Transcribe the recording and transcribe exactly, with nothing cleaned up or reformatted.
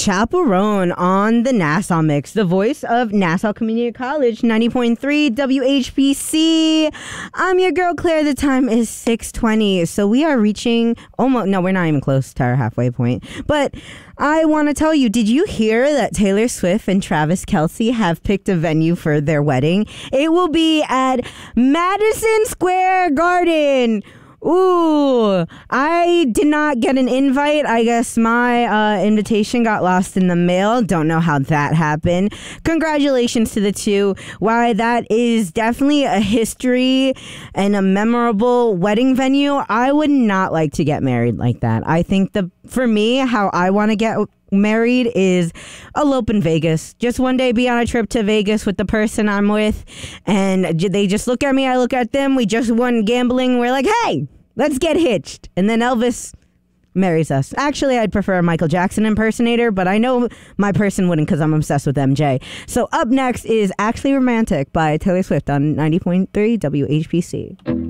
Chaperone on the Nassau Mix, the voice of Nassau Community College, ninety point three W H P C. I'm your girl, Claire. The time is six twenty, so we are reaching almost, no, we're not even close to our halfway point, but I want to tell you, did you hear that Taylor Swift and Travis Kelce have picked a venue for their wedding? It will be at Madison Square Garden. Ooh, I did not get an invite. I guess my uh, invitation got lost in the mail. Don't know how that happened. Congratulations to the two. Why, that is definitely a history and a memorable wedding venue. I would not like to get married like that. I think the for me, how I want to get married is elope in Vegas. Just one day be on a trip to Vegas with the person I'm with, and they just look at me, I look at them, we just won gambling, we're like, hey, let's get hitched. And then Elvis marries us. Actually, I'd prefer a Michael Jackson impersonator, but I know my person wouldn't because I'm obsessed with M J. So up next is Actually Romantic by Taylor Swift on ninety point three W H P C.